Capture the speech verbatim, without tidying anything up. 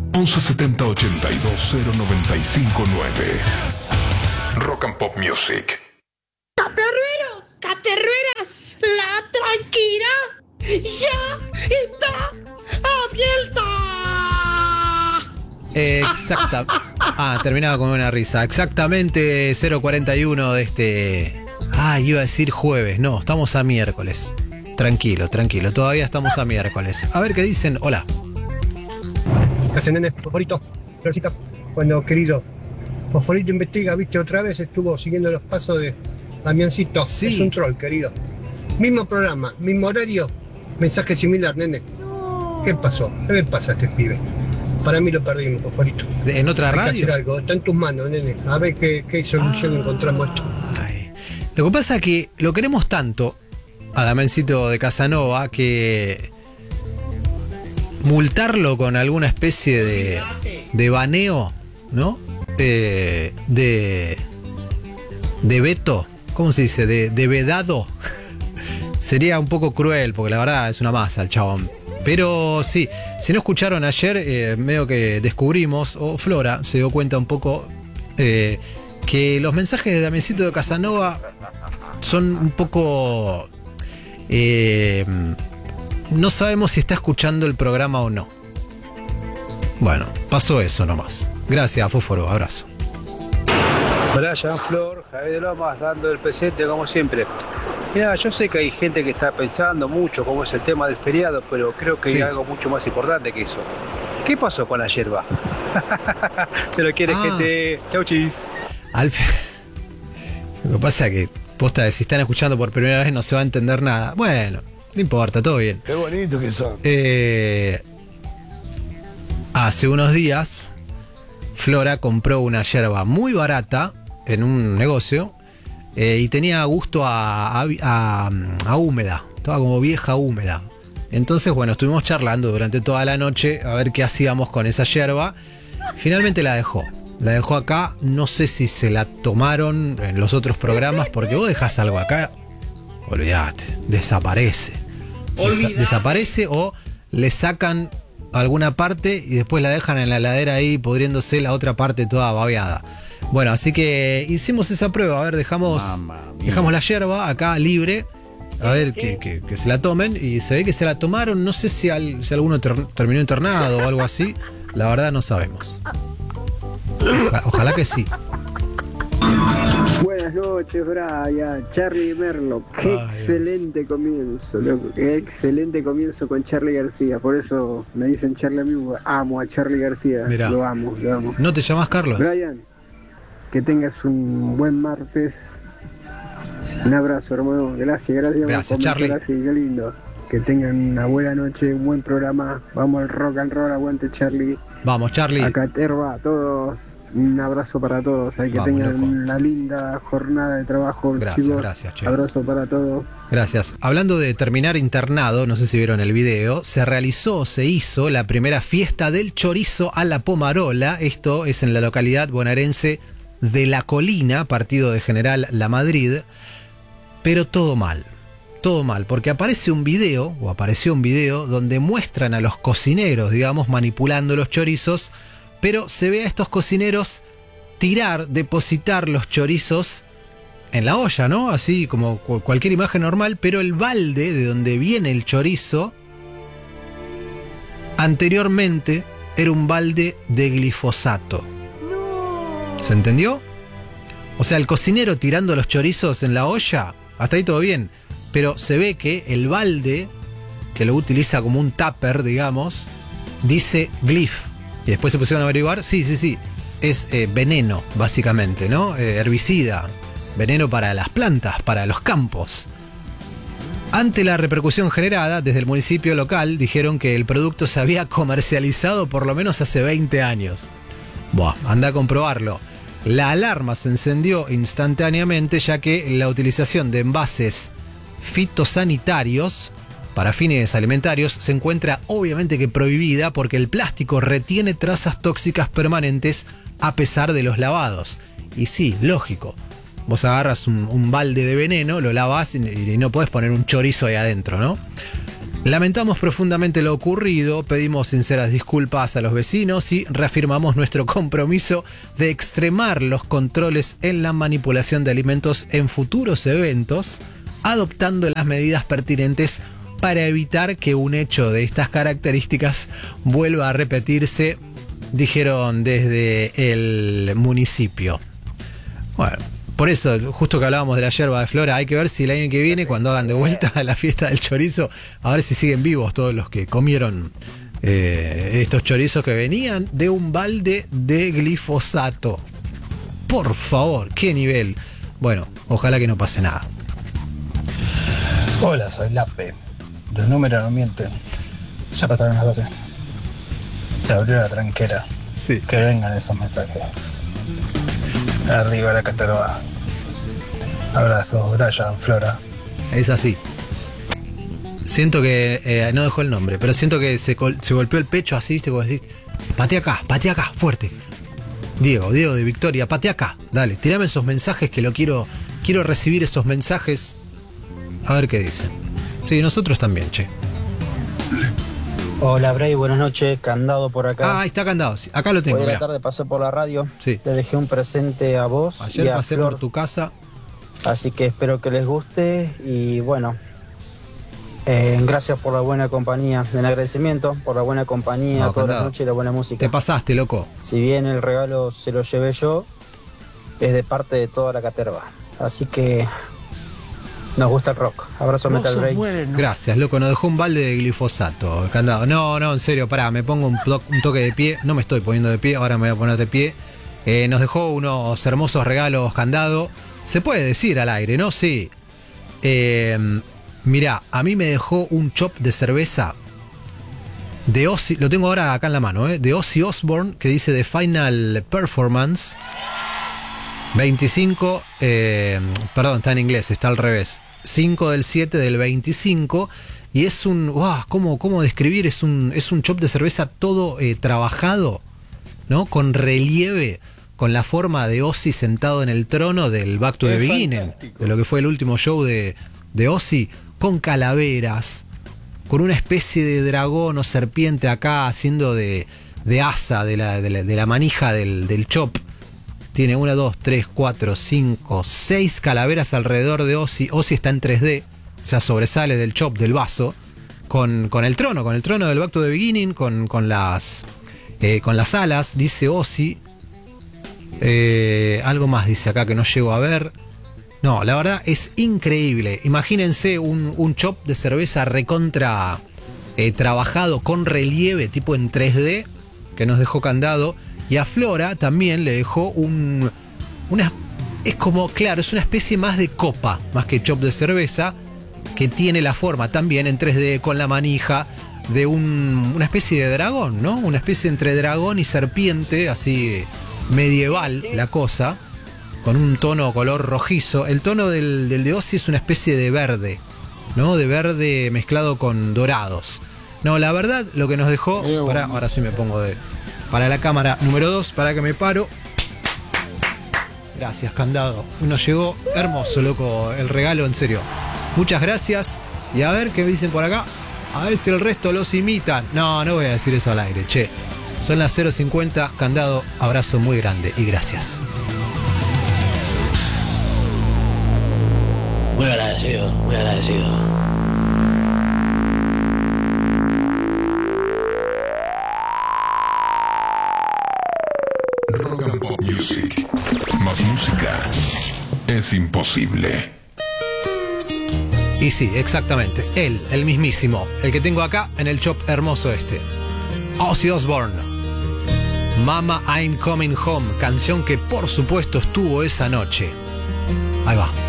once setenta ochenta y dos cero noventa y cinco nueve. Rock and Pop Music. ¡Caterreros! ¡Caterreras! ¡La tranquila ya está abierta! Exacta. Ah, terminaba con una risa. Exactamente cero cuarenta y uno de este... Ah, iba a decir jueves. No, estamos a miércoles. Tranquilo, tranquilo. Todavía estamos a miércoles. A ver qué dicen. Hola. Estás en el Fosforito, Florcita. Bueno, querido, Fosforito investiga, viste, otra vez estuvo siguiendo los pasos de Damiancito. Sí. Es un troll, querido. Mismo programa, mismo horario, mensaje similar, nene. ¿Qué pasó? ¿Qué le pasa a este pibe? Para mí lo perdimos, Fosforito. ¿En otra Hay que radio? hacer algo, está en tus manos, nene. A ver qué, qué solución Ah. encontramos esto. Ay. Lo que pasa es que lo queremos tanto a Damencito de Casanova que multarlo con alguna especie de, de baneo, ¿no? Eh, de de veto, ¿cómo se dice? De, de vedado. Sería un poco cruel, porque la verdad es una masa el chabón. Pero sí, si no escucharon ayer, eh, medio que descubrimos, o Flora se dio cuenta un poco, eh, que los mensajes de Damencito de Casanova son un poco... Eh, no sabemos si está escuchando el programa o no. Bueno, pasó eso nomás. Gracias, Fósforo, abrazo. Brian, Flor, Javier de Lomas, dando el presente como siempre. Mira, yo sé que hay gente que está pensando mucho cómo es el tema del feriado, pero creo que Sí. hay algo mucho más importante que eso. ¿Qué pasó con la yerba? Te lo quiere, Ah. gente. Chau, chis. Al fin- Lo que pasa es que, posta, si están escuchando por primera vez no se va a entender nada. Bueno, no importa, todo bien. Qué bonito que son. Eh, hace unos días, Flora compró una yerba muy barata en un negocio eh, y tenía gusto a, a, a- a húmeda. Estaba como vieja húmeda. Entonces, bueno, estuvimos charlando durante toda la noche a ver qué hacíamos con esa yerba. Finalmente la dejó. La dejó acá. No sé si se la tomaron en los otros programas, porque vos dejás algo acá, olvídate, desaparece. Desa- Olvidate. desaparece o le sacan alguna parte y después la dejan en la heladera ahí pudriéndose la otra parte toda babeada. Bueno, así que hicimos esa prueba. A ver, dejamos, dejamos la yerba acá libre. A ver, que, que- que se la tomen. Y se ve que se la tomaron. No sé si, al- si alguno ter- terminó internado o algo así. La verdad no sabemos. Oja- Ojalá que sí. Buenas noches, Brian, Charlie Merlo. Qué Ay, excelente comienzo, loco. Qué excelente comienzo con Charlie García. Por eso me dicen Charlie a mí. Amo a Charlie García. Mirá. Lo amo, lo amo. ¿No te llamás Carlos? Brian, que tengas un buen martes. Un abrazo, hermano. Gracias, gracias. por Gracias, comentar Charlie. así, qué lindo. Que tengan una buena noche, un buen programa. Vamos al rock and roll, aguante Charlie. Vamos, Charlie. Acá Terva, a todos. Un abrazo para todos. Hay que Vamos, tengan loco. una linda jornada de trabajo. Gracias, chicos. gracias, che. Abrazo para todos. Gracias. Hablando de terminar internado, no sé si vieron el video, se realizó, se hizo la primera fiesta del chorizo a la Pomarola. Esto es en la localidad bonaerense de La Colina, partido de General La Madrid. Pero todo mal, todo mal, porque aparece un video, o apareció un video, donde muestran a los cocineros, digamos, manipulando los chorizos, pero se ve a estos cocineros tirar, depositar los chorizos en la olla, ¿no? Así como cu- cualquier imagen normal, pero el balde de donde viene el chorizo, anteriormente era un balde de glifosato. ¿Se entendió? O sea, el cocinero tirando los chorizos en la olla, hasta ahí todo bien, pero se ve que el balde, que lo utiliza como un tupper, digamos, dice glif. Y después se pusieron a averiguar, sí, sí, sí, es eh, veneno, básicamente, ¿no? Eh, herbicida, veneno para las plantas, para los campos. Ante la repercusión generada, desde el municipio local dijeron que el producto se había comercializado por lo menos hace veinte años. Buah, anda a comprobarlo. La alarma se encendió instantáneamente, ya que la utilización de envases fitosanitarios para fines alimentarios se encuentra obviamente que prohibida, porque el plástico retiene trazas tóxicas permanentes a pesar de los lavados. Y sí, lógico. Vos agarras un, un balde de veneno, lo lavas y, y no podés poner un chorizo ahí adentro, ¿no? Lamentamos profundamente lo ocurrido, pedimos sinceras disculpas a los vecinos y reafirmamos nuestro compromiso de extremar los controles en la manipulación de alimentos en futuros eventos, adoptando las medidas pertinentes para evitar que un hecho de estas características vuelva a repetirse, dijeron desde el municipio. Bueno, por eso, justo que hablábamos de la yerba de Flora, hay que ver si el año que viene, cuando hagan de vuelta a la fiesta del chorizo, a ver si siguen vivos todos los que comieron eh, estos chorizos que venían de un balde de glifosato. Por favor, qué nivel. Bueno, ojalá que no pase nada. Hola, soy Lape. Los números no mienten. Ya pasaron las doce. Se abrió la tranquera. Sí. Que vengan esos mensajes. Arriba la caterva. Abrazos, Brian, Flora. Es así. Siento que, eh, no dejó el nombre, pero siento que se, col- se golpeó el pecho así, viste, como decís, patea acá, patea acá, fuerte. Diego, Diego de Victoria, patea acá, dale, tirame esos mensajes que lo quiero, quiero recibir esos mensajes. A ver qué dicen. Sí, nosotros también, che. Hola Bray, buenas noches, Candado por acá. Ah, ahí está Candado, sí, acá lo tengo. Hoy de la Mirá. tarde pasé por la radio, Sí. le dejé un presente a vos Ayer y a pasé Flor, por tu casa. así que espero que les guste y bueno, eh, gracias por la buena compañía, en agradecimiento por la buena compañía, No, toda la Candado. noche y la buena música. Te pasaste, loco. Si bien el regalo se lo llevé yo, es de parte de toda la caterva, así que nos gusta el rock. Abrazo Metal Bray. Gracias, loco, nos dejó un balde de glifosato, Candado. No, no, en serio, pará, me pongo un, to- un toque de pie. No me estoy poniendo de pie, ahora me voy a poner de pie. Eh, nos dejó unos hermosos regalos, Candado. Se puede decir al aire, ¿no? Sí. Eh, mirá, a mí me dejó un chop de cerveza de Ozzy, lo tengo ahora acá en la mano, ¿eh? De Ozzy Osbourne, que dice The Final Performance. veinticinco, eh, perdón, está en inglés, está al revés. cinco del siete del veinticinco. Y es un, wow, ¿cómo, cómo describir? Es un, es un chop de cerveza todo eh, trabajado, ¿no? Con relieve, con la forma de Ozzy sentado en el trono del Back to the Beginning, de lo que fue el último show de, de Ozzy, con calaveras, con una especie de dragón o serpiente acá haciendo de, de asa de la, de la, de la manija del, del chop. Tiene una, dos, tres, cuatro, cinco, seis calaveras alrededor de Ozzy. Ozzy está en tres D, o sea, sobresale del chop, del vaso, con, con el trono, con el trono del Back to the Beginning, con, con, las, eh, con las alas, dice Ozzy. Eh, algo más dice acá que no llego a ver. No, la verdad es increíble. Imagínense un, un chop de cerveza recontra eh, trabajado con relieve, tipo en tres D, que nos dejó Candado. Y a Flora también le dejó un... Una, es como, claro, es una especie más de copa, más que chop de cerveza, que tiene la forma también en tres D con la manija de un, una especie de dragón, ¿no? Una especie entre dragón y serpiente, así medieval la cosa, con un tono color rojizo. El tono del, del de Ozzy es una especie de verde, ¿no? De verde mezclado con dorados. No, la verdad, lo que nos dejó... Pará, ahora sí me pongo de... Para la cámara número dos, para que me paro. Gracias, Candado. Nos llegó hermoso, loco, el regalo, en serio. Muchas gracias. Y a ver qué me dicen por acá. A ver si el resto los imitan. No, no voy a decir eso al aire, che. Son las cero cincuenta, Candado, abrazo muy grande y gracias. Muy agradecido, muy agradecido. Rock and Pop Music. Más música es imposible. Y sí, exactamente. Él, el mismísimo. El que tengo acá en el chop hermoso este. Ozzy Osbourne. Mama I'm Coming Home. Canción que por supuesto estuvo esa noche. Ahí va.